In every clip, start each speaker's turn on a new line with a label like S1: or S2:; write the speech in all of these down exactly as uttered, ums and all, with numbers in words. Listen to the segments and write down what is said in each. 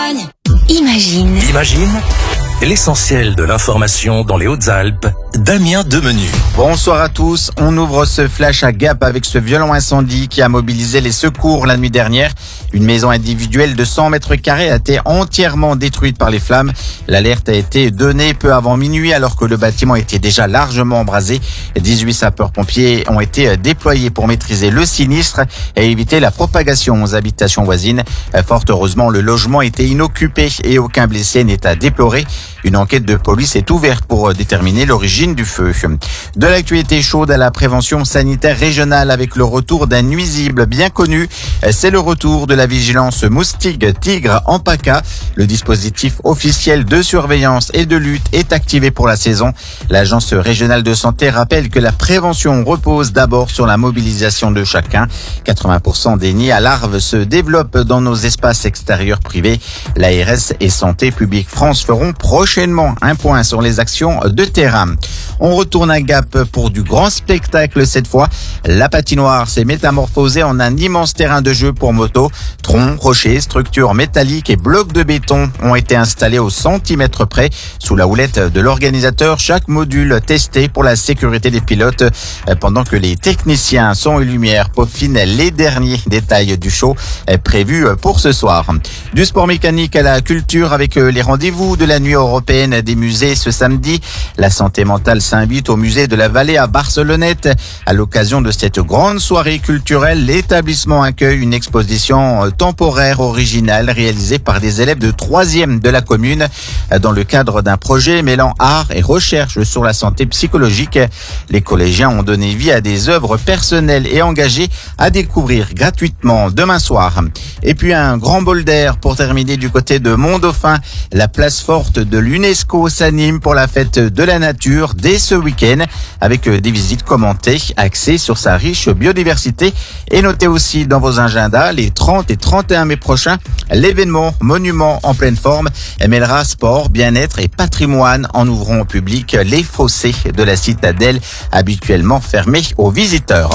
S1: montagne. Imagine.
S2: Imagine l'essentiel de l'information dans les Hautes-Alpes. Damien Demenu.
S3: Bonsoir à tous. On ouvre ce flash à Gap avec ce violent incendie qui a mobilisé les secours la nuit dernière. Une maison individuelle de cent mètres carrés a été entièrement détruite par les flammes. L'alerte a été donnée peu avant minuit alors que le bâtiment était déjà largement embrasé. dix-huit sapeurs-pompiers ont été déployés pour maîtriser le sinistre et éviter la propagation aux habitations voisines. Fort heureusement, le logement était inoccupé et aucun blessé n'est à déplorer. Une enquête de police est ouverte pour déterminer l'origine du feu. De l'actualité chaude à la prévention sanitaire régionale avec le retour d'un nuisible bien connu. C'est le retour de la vigilance moustique tigre en PACA. Le dispositif officiel de surveillance et de lutte est activé pour la saison. L'agence régionale de santé rappelle que la prévention repose d'abord sur la mobilisation de chacun. quatre-vingts pour cent des nids à larves se développent dans nos espaces extérieurs privés. L'A R S et Santé publique France feront prochainement un point sur les actions de terrain. On retourne à Gap pour du grand spectacle cette fois. La patinoire s'est métamorphosée en un immense terrain de jeu pour moto. Troncs, rochers, structures métalliques et blocs de béton ont été installés au centimètre près. Sous la houlette de l'organisateur, chaque module testé pour la sécurité des pilotes. Pendant que les techniciens son et lumière peaufinent les derniers détails du show prévu pour ce soir. Du sport mécanique à la culture avec les rendez-vous de la nuit européenne des musées ce samedi. La santé mentale s'invite au musée de la Vallée à Barcelonnette. À l'occasion de cette grande soirée culturelle, l'établissement accueille une exposition temporaire originale réalisée par des élèves de troisième de la commune dans le cadre d'un projet mêlant art et recherche sur la santé psychologique. Les collégiens ont donné vie à des œuvres personnelles et engagées à découvrir gratuitement demain soir. Et puis un grand bol d'air pour terminer du côté de Mont-Dauphin. La place forte de l'UNESCO s'anime pour la fête de la nature dès ce week-end avec des visites commentées axées sur sa riche biodiversité. Et notez aussi dans vos agendas les trente et trente et un mai prochains, l'événement Monument en pleine forme mêlera sport, bien-être et patrimoine en ouvrant au public les fossés de la citadelle habituellement fermés aux visiteurs.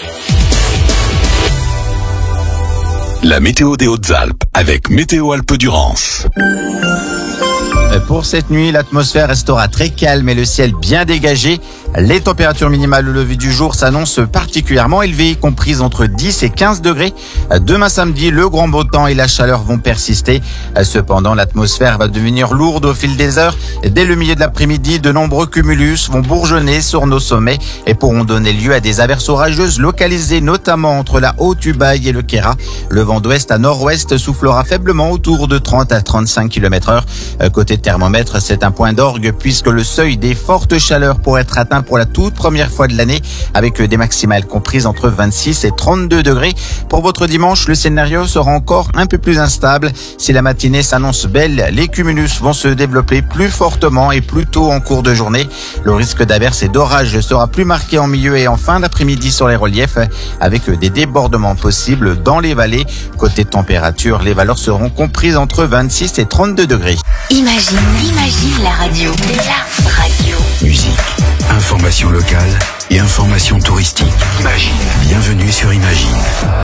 S2: La météo des Hautes-Alpes avec Météo Alpes-Durance.
S3: Pour cette nuit, l'atmosphère restera très calme et le ciel bien dégagé. Les températures minimales au lever du jour s'annoncent particulièrement élevées, comprises entre dix et quinze degrés. Demain samedi, le grand beau temps et la chaleur vont persister. Cependant, l'atmosphère va devenir lourde au fil des heures. Dès le milieu de l'après-midi, de nombreux cumulus vont bourgeonner sur nos sommets et pourront donner lieu à des averses orageuses localisées notamment entre la Haute-Ubaye et le Queyras. Le vent d'ouest à nord-ouest soufflera faiblement autour de trente à trente-cinq kilomètres heure. Côté thermomètre, c'est un point d'orgue puisque le seuil des fortes chaleurs pourrait être atteint pour la toute première fois de l'année avec des maximales comprises entre vingt-six et trente-deux degrés. Pour votre dimanche, le scénario sera encore un peu plus instable. Si la matinée s'annonce belle, les cumulus vont se développer plus fortement et plus tôt en cours de journée. Le risque d'averses et d'orages sera plus marqué en milieu et en fin d'après-midi sur les reliefs avec des débordements possibles dans les vallées. Côté température, les valeurs seront comprises entre vingt-six et trente-deux degrés.
S1: Imagine, imagine la radio. La radio.
S4: Musique, information locale et information touristique. Imagine. Bienvenue sur Imagine.